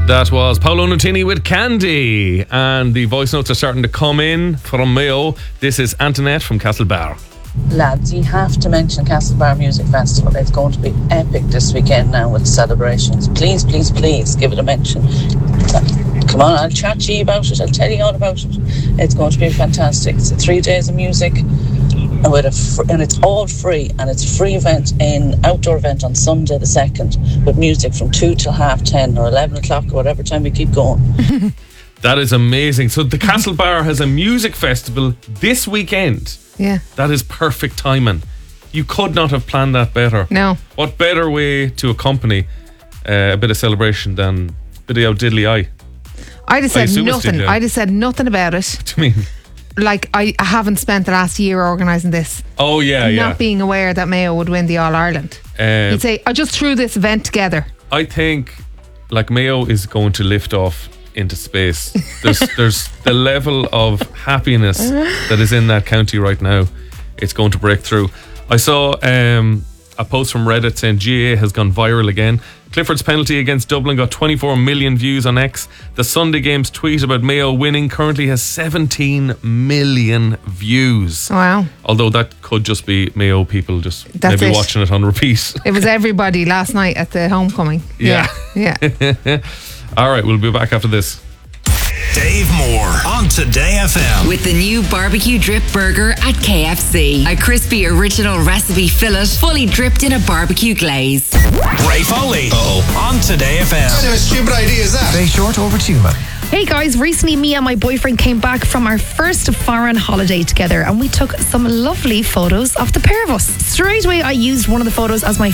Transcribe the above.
That was Paolo Nutini with Candy. And the voice notes are starting to come in from Mayo. This is Antoinette from Castlebar. Lads, you have to mention Castlebar Music Festival. It's going to be epic this weekend now with the celebrations. Please, please, please give it a mention. Come on, I'll chat to you about it. I'll tell you all about it. It's going to be fantastic. It's 3 days of music. And it's all free, and it's a free event, outdoor event on Sunday the 2nd, with music from 2 till 10:30 or 11 o'clock or whatever time we keep going. That is amazing. So the Castlebar has a music festival this weekend. Yeah. That is perfect timing. You could not have planned that better. No. What better way to accompany a bit of celebration than a bit of diddly eye? I'd have said nothing. Yeah. I'd have said nothing about it. What do you mean? Like, I haven't spent the last year organising this. Oh, yeah, yeah. Not being aware that Mayo would win the All-Ireland. You'd say, I just threw this event together. I think, like, Mayo is going to lift off into space. There's the level of happiness that is in that county right now. It's going to break through. I saw a post from Reddit saying GAA has gone viral again. Clifford's penalty against Dublin got 24 million views on X. The Sunday Games tweet about Mayo winning currently has 17 million views. Wow. Although that could just be Mayo people just That's maybe it. watching it on repeat. It was everybody last night at the homecoming. Yeah. Yeah. All right, we'll be back after this. Dave Moore on Today FM. With the new barbecue drip burger at KFC. A crispy original recipe fillet fully dripped in a barbecue glaze. Ray Foley on Today FM. What kind of a stupid idea is that? Very short, over to you, man. Hey guys, recently me and my boyfriend came back from our first foreign holiday together and we took some lovely photos of the pair of us. Straight away I used one of the photos as my